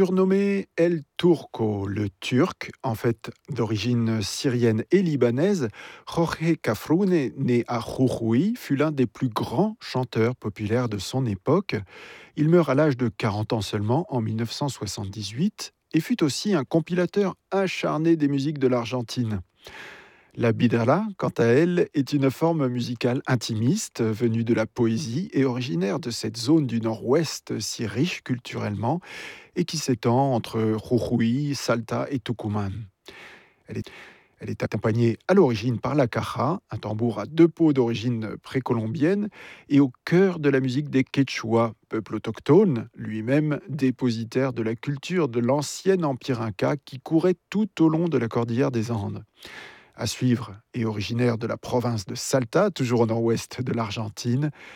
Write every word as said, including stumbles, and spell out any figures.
Surnommé El Turco, le Turc, en fait d'origine syrienne et libanaise, Jorge Cafrune, né à Jujuy, fut l'un des plus grands chanteurs populaires de son époque. Il meurt à l'âge de quarante ans seulement en mille neuf cent soixante-dix-huit et fut aussi un compilateur acharné des musiques de l'Argentine. La bidala, quant à elle, est une forme musicale intimiste venue de la poésie et originaire de cette zone du nord-ouest si riche culturellement et qui s'étend entre Jujuy, Salta et Tucumán. Elle est, elle est accompagnée à l'origine par la caja, un tambour à deux peaux d'origine précolombienne, et au cœur de la musique des Quechua, peuple autochtone, lui-même dépositaire de la culture de l'ancien empire inca qui courait tout au long de la cordillère des Andes. À suivre et originaire de la province de Salta, toujours au nord-ouest de l'Argentine,